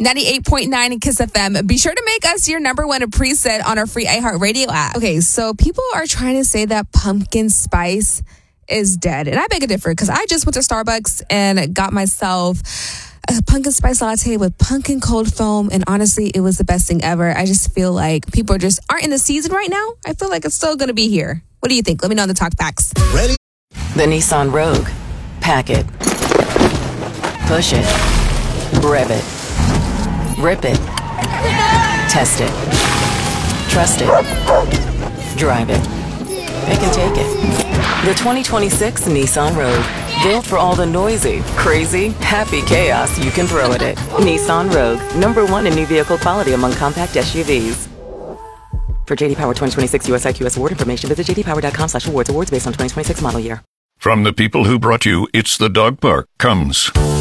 98.9 in Kiss FM. Be sure to make us your number one preset on our free iHeartRadio app. Okay, so people are trying to say that pumpkin spice is dead. And I beg to differ because I just went to Starbucks and got myself a pumpkin spice latte with pumpkin cold foam. And honestly, it was the best thing ever. I just feel like people just aren't in the season right now. I feel like it's still going to be here. What do you think? Let me know in the talk backs. Ready? The Nissan Rogue. Pack it. Push it. Rev it. Rip it. Test it. Trust it. Drive it. Pick and take it. The 2026 Nissan Rogue. Built for all the noisy, crazy, happy chaos you can throw at it. Nissan Rogue. #1 in new vehicle quality among compact SUVs. For JD Power 2026 US IQS award information, visit jdpower.com/awards. Awards based on 2026 model year. From the people who brought you It's the Dog Park comes